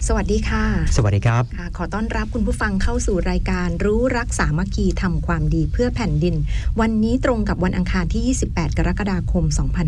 สวัสดีค่ะสวัสดีครับขอต้อนรับคุณผู้ฟังเข้าสู่รายการรู้รักสามัคคีทำความดีเพื่อแผ่นดินวันนี้ตรงกับวันอังคารที่28กรกฎาคม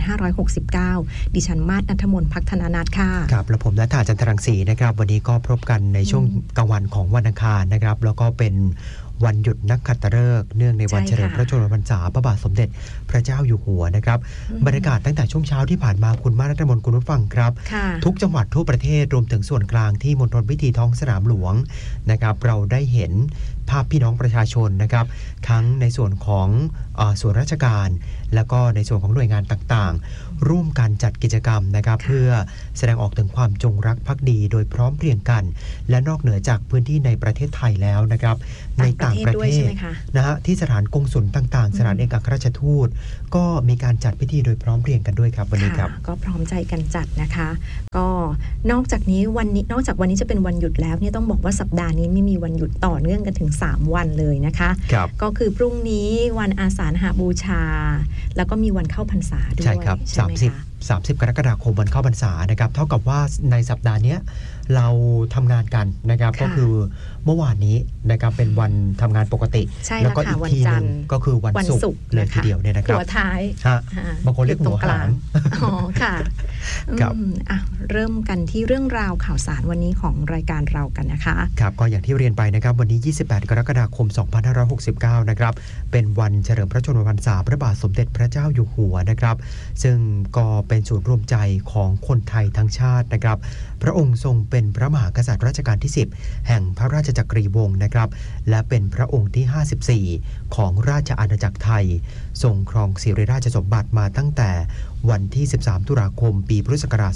2569ดิฉันมาศ ณัฐมนต์ ภักธนานัทค่ะครับและผมณัฐา จันทรังสีนะครับวันนี้ก็พบกันในช่วงกลางวันของวันอังคารนะครับแล้วก็เป็นวันหยุดนักขัตฤกษ์เนื่องในวันเฉลิมพระชนมพรรษาพระบาทสมเด็จพระเจ้าอยู่หัวนะครับบรรยากาศตั้งแต่ช่วงเช้าที่ผ่านมาคุณมาศ ณัฐมนต์ คุณผู้ฟังครับทุกจังหวัดทั่วประเทศรวมถึงส่วนกลางที่มณฑลพิธีท้องสนามหลวงนะครับเราได้เห็นภาพพี่น้องประชาชนนะครับทั้งในส่วนของส่วนราชการแล้วก็ในส่วนของหน่วยงานต่างๆร่วมกันจัดกิจกรรมนะครับเพื่อแสดงออกถึงความจงรักภักดีโดยพร้อมเพรียงกันและนอกเหนือจากพื้นที่ในประเทศไทยแล้วนะครับในต่างประเทศนะฮะที่สถานกงสุลต่างๆสถานเอกอัครราชทูตก็มีการจัดพิธีโดยพร้อมเพรียงกันด้วยครับวันนี้ครับก็พร้อมใจกันจัดนะคะก็นอกจากวันนี้จะเป็นวันหยุดแล้วเนี่ยต้องบอกว่าสัปดาห์นี้ไม่มีวันหยุดต่อเนื่องกันถึง3วันเลยนะคะก็คือพรุ่งนี้วันอาสาฬหบูชาแล้วก็มีวันเข้าพรรษาด้วยใช่ครับ30กรกฎาคมวันเข้าพรรษานะครับเท่ากับว่าในสัปดาห์นี้เราทำงานกันนะครับก็คือเมื่อวานนี้นะครับเป็นวันทำงานปกติแล้วก็อีกทีนึงก็คือวันศุกร์เลยทีเดียวเนี่ยนะครับหัวท้ายบางคนเรียกหัวหางอ๋อค่ะเริ่มกันที่เรื่องราวข่าวสารวันนี้ของรายการเรากันนะคะครับก็อย่างที่เรียนไปนะครับวันนี้28กรกฎาคม2569นะครับเป็นวันเฉลิมพระชนมพรรษาพระบาทสมเด็จพระเจ้าอยู่หัวนะครับซึ่งก็เป็นศูนย์รวมใจของคนไทยทั้งชาตินะครับพระองค์ทรงเป็นพระมหากษัตริย์รัชกาลที่10แห่งพระราชจักรีวงศ์นะครับและเป็นพระองค์ที่54ของราชอาณาจักรไทยทรงครองสิริราชสมบัติมาตั้งแต่วันที่13ตุลาคมปีพุทธศักราช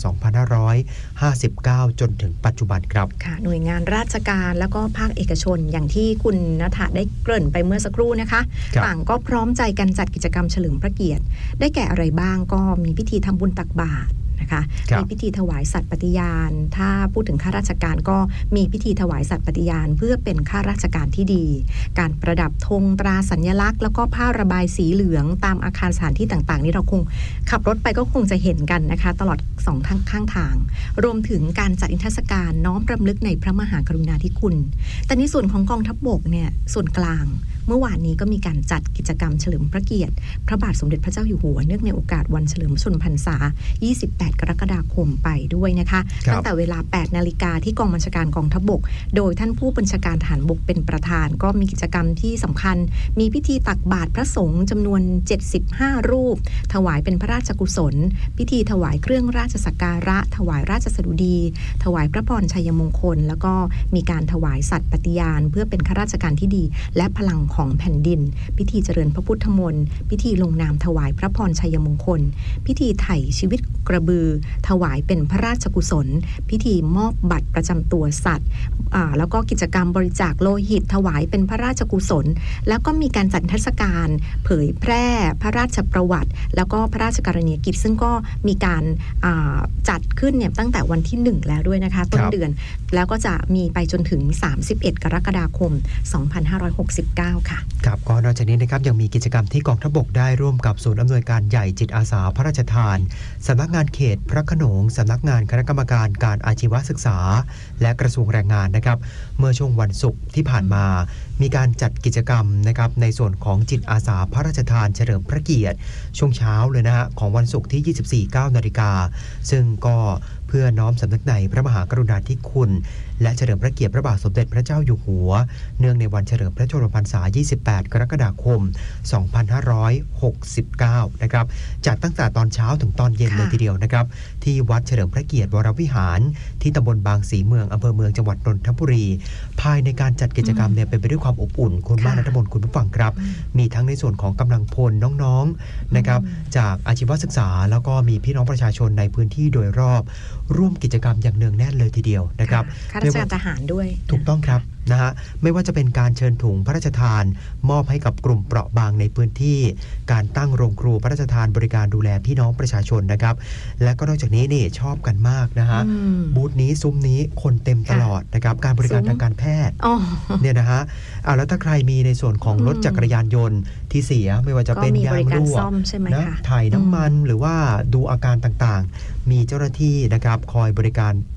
2559จนถึงปัจจุบันครับค่ะหน่วยงานราชการแล้วก็ภาคเอกชนอย่างที่คุณณัฐได้เกริ่นไปเมื่อสักครู่นะคะต่างก็พร้อมใจกันจัดกิจกรรมเฉลิมพระเกียรติได้แก่อะไรบ้างก็มีพิธีทำบุญตักบาตรนะคะมีพิธีถวายสัตย์ปฏิญาณถ้าพูดถึงข้าราชการก็มีพิธีถวายสัตย์ปฏิญาณเพื่อเป็นข้าราชการที่ดีการประดับธงตราสัญลักษณ์แล้วก็ผ้าระบายสีเหลืองตามอาคารสถานที่ต่างๆนี่เราคงขับรถไปก็คงจะเห็นกันนะคะตลอด2ข้างทางรวมถึงการจัดนิทรรศการน้อมรำลึกในพระมหากรุณาธิคุณแต่ในส่วนของกองทัพบกเนี่ยส่วนกลางเมื่อวานนี้ก็มีการจัดกิจกรรมเฉลิมพระเกียรติพระบาทสมเด็จพระเจ้าอยู่หัวเนื่องในโอกาสวันเฉลิมพระชนมพรรษา28กรกฎาคมไปด้วยนะคะตั้งแต่เวลา 8 นาฬิกาที่กองบัญชาการกองทัพบกโดยท่านผู้บัญชาการทหารบกเป็นประธานก็มีกิจกรรมที่สำคัญมีพิธีตักบาตรพระสงฆ์จำนวน75รูปถวายเป็นพระราชกุศลพิธีถวายเครื่องราชสักการะถวายราชสดุดีถวายพระพรชัยมงคลแล้วก็มีการถวายสัตย์ปฏิญาณเพื่อเป็นข้าราชการที่ดีและพลังของแผ่นดินพิธีเจริญพระพุทธมนต์พิธีลงนามถวายพระพรชัยมงคลพิธีไถ่ชีวิตกระบือถวายเป็นพระราชกุศลพิธีมอบบัตรประจำตัวสัตว์แล้วก็กิจกรรมบริจาคโลหิตถวายเป็นพระราชกุศลแล้วก็มีการจัดนิทรรศการเผยแพร่พระราชประวัติแล้วก็พระราชกรณียกิจซึ่งก็มีการจัดขึ้นเนี่ยตั้งแต่วันที่1แล้วด้วยนะคะต้นเดือนแล้วก็จะมีไปจนถึง31กรกฎาคม2569ค่ะครับก็นอกจากนี้นะครับยังมีกิจกรรมที่กองทัพบกได้ร่วมกับศูนย์อำนวยการใหญ่จิตอาสาพระราชทานสำนักงานเขตพระโขนงสำนักงานคณะกรรมการการอาชีวศึกษาและกระทรวงแรงงานนะครับเมื่อช่วงวันศุกร์ที่ผ่านมามีการจัดกิจกรรมนะครับในส่วนของจิตอาสาพระราชทานเฉลิมพระเกียรติช่วงเช้าเลยนะฮะของวันศุกร์ที่24 9 นาฬิกาซึ่งก็เพื่อน้อมสำนึกในพระมหากรุณาธิคุณและเฉลิมพระเกียรติพระบาทสมเด็จพระเจ้าอยู่หัวเนื่องในวันเฉลิมพระชนมพรรษา28กรกฎาคม2569นะครับจัดตั้งแต่ตอนเช้าถึงตอนเย็นเลยทีเดียวนะครับที่วัดเฉลิมพระเกียรติวรวิหารที่ตำบลบางสีเมืองอำเภอเมืองจังหวัดนนทบุรีภายในการจัดกิจกรรมเนี่ยเป็นไปด้วยความอบอุ่นคุณมาศ ณัฐมนต์ คุณผู้ฟังครับมีทั้งในส่วนของกำลังพลน้องๆนะครับจากอาชีวศึกษาแล้วก็มีพี่น้องประชาชนในพื้นที่โดยรอบร่วมกิจกรรมอย่างเนืองแน่นเลยทีเดียวนะครับข้าราชการทหารด้วยถูกต้องครับนะฮะไม่ว่าจะเป็นการเชิญถุงพระราชทานมอบให้กับกลุ่มเปราะบางในพื้นที่การตั้งโรงครัวพระราชทานบริการดูแลพี่น้องประชาชนนะครับและก็นอกจากนี้นี่ชอบกันมากนะฮะบูธนี้ซุ้มนี้คนเต็มตลอดนะครับการบริการทางการแพทย์เนี่ยนะฮะแล้วถ้าใครมีในส่วนของรถจักรยานยนต์ที่เสียไม่ว่าจะเป็นยางรั่วนะถ่ายน้ำมันหรือว่าดูอาการต่างๆมีเจ้าหน้าที่นะครับคอยบริการ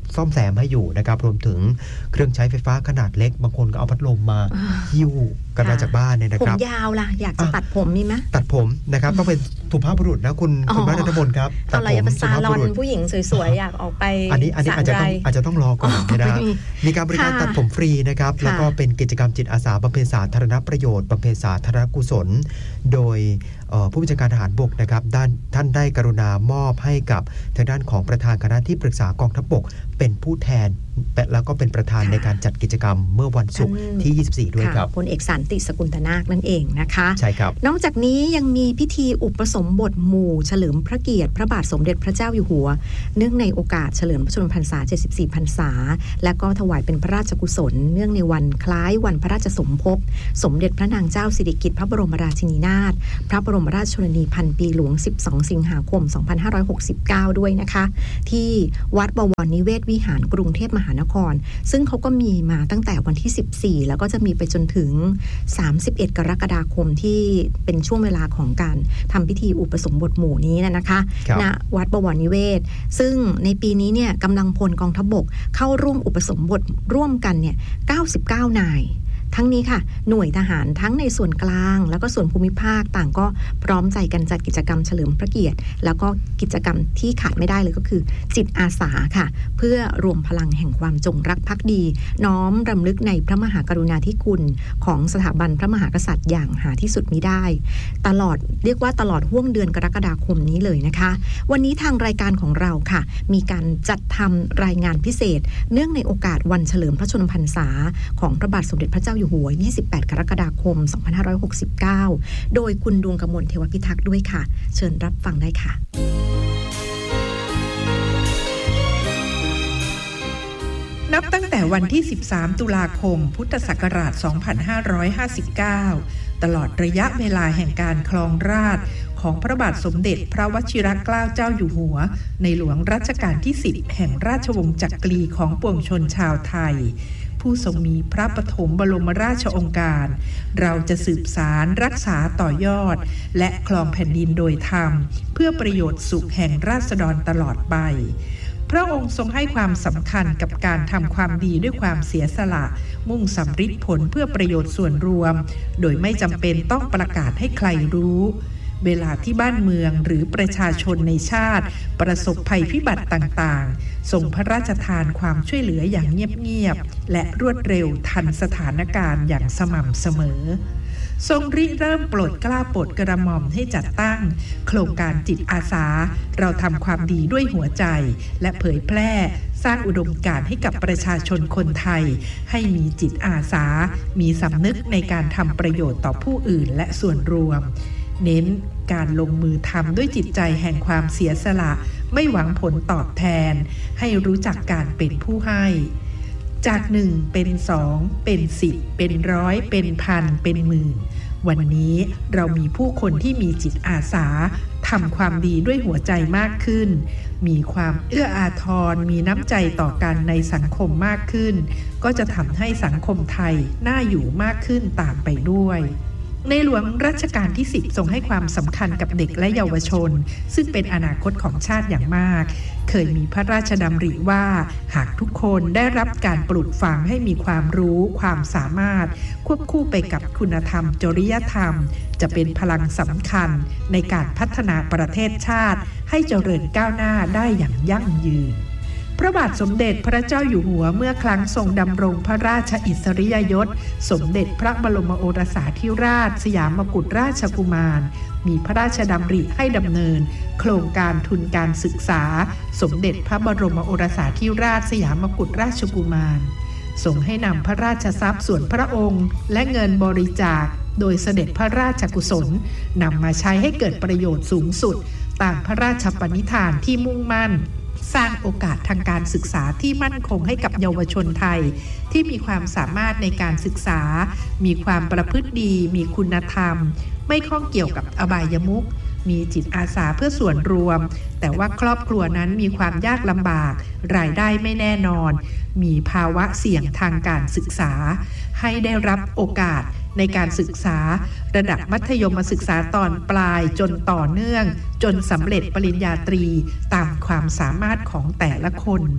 ซ่อมแซมให้อยู่นะครับรวมถึงเครื่องใช้ไฟฟ้าขนาดเล็กบางคนก็เอาพัดลมมาหิ้วกันมาจากบ้านเนี่ยนะครับผมยาวล่ะอยากจะตัดผมมีไหมตัดผมนะครับต้องเป็นสุภาพบุรุษนะคุณพระนันทมนครับตัดผมสุภาพบุรุษผู้หญิงสวยๆอยากออกไปอันนี้อาจจะต้องรอก่อนนะครับมีการบริการตัดผมฟรีนะครับแล้วก็เป็นกิจกรรมจิตอาสาบำเพ็ญสาธารณประโยชน์บำเพ็ญสาธารณกุศลโดยผู้บัญชาการทหารบกนะครับท่านได้กรุณามอบให้กับทางด้านของประธานคณะที่ปรึกษากองทัพบกเป็นผู้แทนแล้วก็เป็นประธานในการจัดกิจกรรมเมื่อวันศุกร์ที่24ด้วยครับพลเอกสันติสกุลตนาคนั่นเองนะคะใช่ครับนอกจากนี้ยังมีพิธีอุปสมบทหมู่เฉลิมพระเกียรติพระบาทสมเด็จพระเจ้าอยู่หัวเนื่องในโอกาสเฉลิมพระชนมพรรษา74พรรษาและก็ถวายเป็นพระราชกุศลเนื่องในวันคล้ายวันพระราชสมภพสมเด็จพระนางเจ้าสิริกิติ์พระบรมราชินีนาถพระบรมราชชนนีพันปีหลวง12สิงหาคม2569ด้วยนะคะที่วัดบวรนิเวศวิหารกรุงเทพมหานครซึ่งเขาก็มีมาตั้งแต่วันที่14แล้วก็จะมีไปจนถึง31กรกฎาคมที่เป็นช่วงเวลาของการทำพิธีอุปสมบทหมู่นี้นะคะณวัดบวรนิเวศซึ่งในปีนี้เนี่ยกำลังพลกองทัพบกเข้าร่วมอุปสมบทร่วมกันเนี่ย99นายทั้งนี้ค่ะหน่วยทหารทั้งในส่วนกลางแล้วก็ส่วนภูมิภาคต่างก็พร้อมใจกันจัดกิจกรรมเฉลิมพระเกียรติแล้วก็กิจกรรมที่ขาดไม่ได้เลยก็คือจิตอาสาค่ะเพื่อรวมพลังแห่งความจงรักภักดีน้อมรำลึกในพระมหากรุณาธิคุณของสถาบันพระมหากษัตริย์อย่างหาที่สุดมิได้เรียกว่าตลอดห่วงเดือนกรกฎาคมนี้เลยนะคะวันนี้ทางรายการของเราค่ะมีการจัดทำรายงานพิเศษเนื่องในโอกาสวันเฉลิมพระชนมพรรษาของพระบาทสมเด็จพระเจ้าอยู่หัว28กรกฎาคม2569โดยคุณดวงกมลเทวพิทักษ์ด้วยค่ะเชิญรับฟังได้ค่ะนับตั้งแต่วันที่13ตุลาคมพุทธศักราช2559ตลอดระยะเวลาแห่งการครองราชย์ของพระบาทสมเด็จพระวชิรเกล้าเจ้าอยู่หัวในหลวงรัชกาลที่10แห่งราชวงศ์จักรีของปวงชนชาวไทยผู้ทรงมีพระปฐมบรมราชโองการเราจะสืบสารรักษาต่อยอดและครองแผ่นดินโดยธรรมเพื่อประโยชน์สุขแห่งราษฎรตลอดไปพระองค์ทรงให้ความสำคัญกับการทำความดีด้วยความเสียสละมุ่งสำฤทธิ์ผลเพื่อประโยชน์ส่วนรวมโดยไม่จำเป็นต้องประกาศให้ใครรู้เวลาที่บ้านเมืองหรือประชาชนในชาติประสบภัยพิบัติต่างๆทรงพระราชทานความช่วยเหลืออย่างเงียบๆและรวดเร็วทันสถานการณ์อย่างสม่ำเสมอทรงริเริ่มโปรดเกล้าโปรดกระหม่อมให้จัดตั้งโครงการจิตอาสาเราทำความดีด้วยหัวใจและเผยแพร่สร้างอุดมการณ์ให้กับประชาชนคนไทยให้มีจิตอาสามีสำนึกในการทำประโยชน์ต่อผู้อื่นและส่วนรวมเน้นการลงมือทำด้วยจิตใจแห่งความเสียสละไม่หวังผลตอบแทนให้รู้จักการเป็นผู้ให้จาก1เป็น2เป็น10เป็น100เป็นพันเป็นหมื่นวันนี้เรามีผู้คนที่มีจิตอาสาทำความดีด้วยหัวใจมากขึ้นมีความเอื้ออาทรมีน้ำใจต่อกันในสังคมมากขึ้นก็จะทำให้สังคมไทยน่าอยู่มากขึ้นตามไปด้วยในหลวงรัชกาลที่10ทรงให้ความสำคัญกับเด็กและเยาวชนซึ่งเป็นอนาคตของชาติอย่างมากเคยมีพระราชดำริว่าหากทุกคนได้รับการปลูกฝังให้มีความรู้ความสามารถควบคู่ไปกับคุณธรรมจริยธรรมจะเป็นพลังสำคัญในการพัฒนาประเทศชาติให้เจริญก้าวหน้าได้อย่างยั่งยืนพระบาทสมเด็จพระเจ้าอยู่หัวเมื่อครั้งทรงดำรงพระราชอิสริยยศสมเด็จพระบรมโอรสาธิราชสยามกุฎราชกุมารมีพระราชดำริให้ดำเนินโครงการทุนการศึกษาสมเด็จพระบรมโอรสาธิราชสยามกุฎราชกุมารทรงให้นำพระราชทรัพย์ส่วนพระองค์และเงินบริจาคโดยเสด็จพระราชกุศลนำมาใช้ให้เกิดประโยชน์สูงสุดตามพระราชปณิธานที่มุ่งมั่นสร้างโอกาสทางการศึกษาที่มั่นคงให้กับเยาวชนไทยที่มีความสามารถในการศึกษามีความประพฤติดีมีคุณธรรมไม่ข้องเกี่ยวกับอบายมุขมีจิตอาสาเพื่อส่วนรวมแต่ว่าครอบครัวนั้นมีความยากลำบากรายได้ไม่แน่นอนมีภาวะเสี่ยงทางการศึกษาให้ได้รับโอกาสในการศึกษาระดับมัธยมศึกษาตอนปลายจนต่อเนื่องจนสำเร็จปริญญาตรีตามความสามารถของแต่ละคน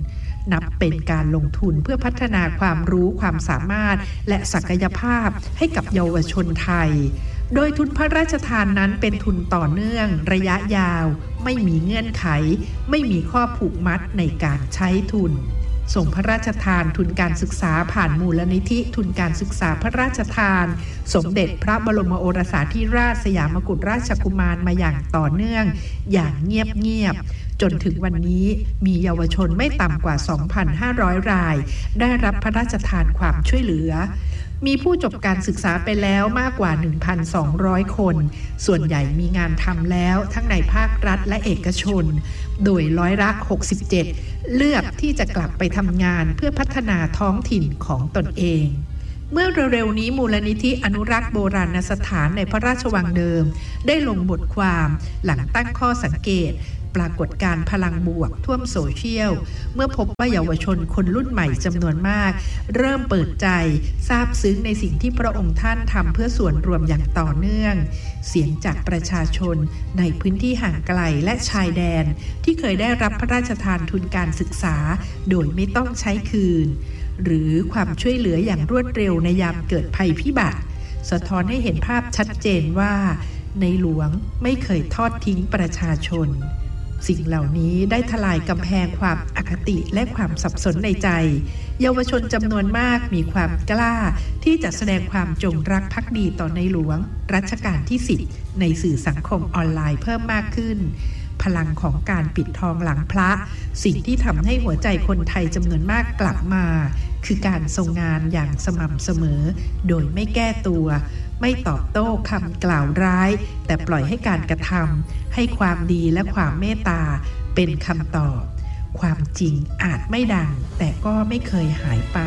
นับเป็นการลงทุนเพื่อพัฒนาความรู้ความสามารถและศักยภาพให้กับเยาวชนไทยโดยทุนพระราชทานนั้นเป็นทุนต่อเนื่องระยะยาวไม่มีเงื่อนไขไม่มีข้อผูกมัดในการใช้ทุนส่งพระราชทานทุนการศึกษาผ่านมูลนิธิทุนการศึกษาพระราชทานสมเด็จพระบรมโอรสาธิราชสยามกุฎราชกุมารมาอย่างต่อเนื่องอย่างเงียบจนถึงวันนี้มีเยาวชนไม่ต่ำกว่า 2,500 รายได้รับพระราชทานความช่วยเหลือมีผู้จบการศึกษาไปแล้วมากกว่า 1,200 คนส่วนใหญ่มีงานทำแล้วทั้งในภาครัฐและเอกชนโดยร้อยละ 67 เลือกที่จะกลับไปทำงานเพื่อพัฒนาท้องถิ่นของตนเองเมื่อเร็วๆนี้มูลนิธิอนุรักษ์โบราณสถานในพระราชวังเดิมได้ลงบทความหลังตั้งข้อสังเกตปรากฏการณ์พลังบวกท่วมโซเชียลเมื่อพบว่าเยาวชนคนรุ่นใหม่จำนวนมากเริ่มเปิดใจซาบซึ้งในสิ่งที่พระองค์ท่านทำเพื่อส่วนรวมอย่างต่อเนื่องเสียงจากประชาชนในพื้นที่ห่างไกลและชายแดนที่เคยได้รับพระราชทานทุนการศึกษาโดยไม่ต้องใช้คืนหรือความช่วยเหลืออย่างรวดเร็วในยามเกิดภัยพิบัติสะท้อนให้เห็นภาพชัดเจนว่าในหลวงไม่เคยทอดทิ้งประชาชนสิ่งเหล่านี้ได้ทลายกำแพงความอคติและความสับสนในใจเยาวชนจำนวนมากมีความกล้าที่จะแสดงความจงรักภักดีต่อในหลวงรัชกาลที่ 10ในสื่อสังคมออนไลน์เพิ่มมากขึ้นพลังของการปิดทองหลังพระสิ่งที่ทำให้หัวใจคนไทยจำนวนมากกลับมาคือการทรงงานอย่างสม่ำเสมอโดยไม่แก้ตัวไม่ตอบโต้คำกล่าวร้ายแต่ปล่อยให้การกระทำให้ความดีและความเมตตาเป็นคำตอบความจริงอาจไม่ดังแต่ก็ไม่เคยหายไป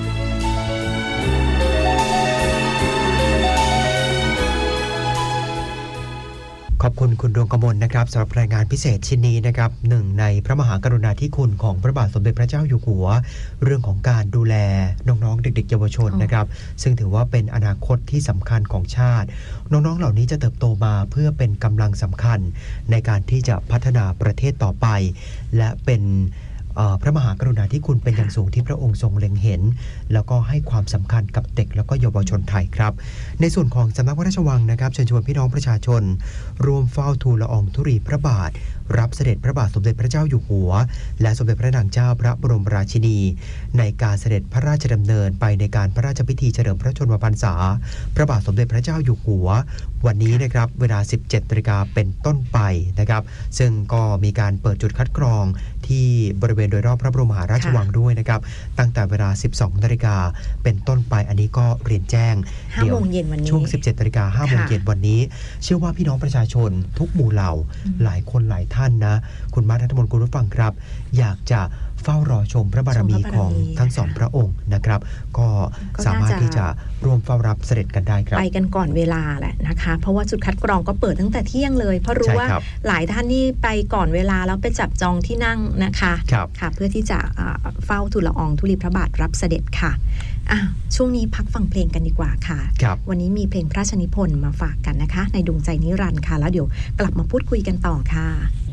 ขอบคุณคุณดวงกมลนะครับสำหรับรายงานพิเศษชิ้นนี้นะครับหนึ่งในพระมหากรุณาธิคุณของพระบาทสมเด็จพระเจ้าอยู่หัวเรื่องของการดูแลน้องๆเด็กๆเยาวชนนะครับซึ่งถือว่าเป็นอนาคตที่สำคัญของชาติน้องๆเหล่านี้จะเติบโตมาเพื่อเป็นกำลังสำคัญในการที่จะพัฒนาประเทศต่อไปและเป็นพระมหากรุณาธิคุณเป็นอย่างสูงที่พระองค์ทรงเล็งเห็นแล้วก็ให้ความสำคัญกับเด็กแล้วก็เยาวชนไทยครับในส่วนของสำนักพระราชวังนะครับเชิญชวนพี่น้องประชาชนร่วมเฝ้าทูลละอองธุลีพระบาทรับเสด็จพระบาทสมเด็จพระเจ้าอยู่หัวและสมเด็จพระนางเจ้าพระบรมราชินีในการเสด็จพระราชดำเนินไปในการพระราชพิธีเฉลิมพระชนมพรรษาพระบาทสมเด็จพระเจ้าอยู่หัววันนี้นะครับเวลา 17:00 น.เป็นต้นไปนะครับซึ่งก็มีการเปิดจุดคัดกรองที่บริเวณโดยรอบพระบรมมหาราชวังด้วยนะครับตั้งแต่เวลา 12:00 น.เป็นต้นไปอันนี้ก็เรียนแจ้ง 5 โมงเย็นวันนี้ช่วง 17:00 น. 5 โมงเย็นวันนี้เชื่อว่าพี่น้องประชาชนทุกหมู่เหล่าหลายคนหลายท่านนะคุณมารัฐมนตรีคุณผู้ฟังครับอยากจะเฝ้ารอชมพระบารมีของทั้งสองพระองค์นะครับก็สามารถที่จะร่วมเฝ้ารับเสด็จกันได้ครับไปกันก่อนเวลาแหละนะคะเพราะว่าจุดคัดกรองก็เปิดตั้งแต่เที่ยงเลยเพราะรู้ว่าหลายท่านนี่ไปก่อนเวลาแล้วไปจับจองที่นั่งนะคะค่ะเพื่อที่จะเฝ้าทูลละอองธุลีพระบาทรับเสด็จค่ะช่วงนี้พักฟังเพลงกันดีกว่าค่ะวันนี้มีเพลงพระราชนิพนธ์มาฝากกันนะคะในดวงใจนิรันดร์ค่ะแล้วเดี๋ยวกลับมาพูดคุยกันต่อค่ะ